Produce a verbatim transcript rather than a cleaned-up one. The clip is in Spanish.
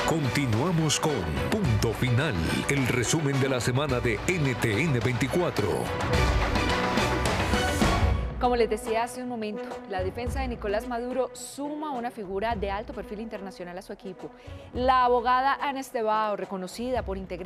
Continuamos con Punto Final, el resumen de la semana de N T N veinticuatro. Como les decía hace un momento, la defensa de Nicolás Maduro suma una figura de alto perfil internacional a su equipo. La abogada Ana Estevao, reconocida por integrar